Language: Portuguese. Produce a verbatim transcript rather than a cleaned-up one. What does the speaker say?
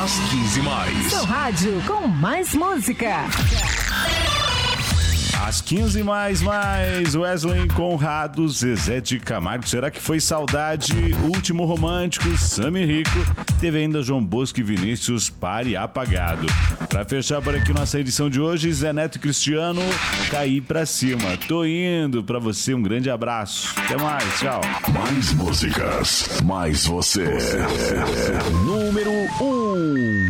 Às quinze mais. Seu rádio com mais música. Às quinze mais, mais, Wesley Conrado, Zezé de Camargo, será que foi saudade? Último Romântico, Sami Rico, teve ainda João Bosco e Vinícius, Pare Apagado. Pra fechar por aqui nossa edição de hoje, Zé Neto e Cristiano, Cair Pra Cima. Tô indo pra você, um grande abraço. Até mais, tchau. Mais músicas, mais você. Número um.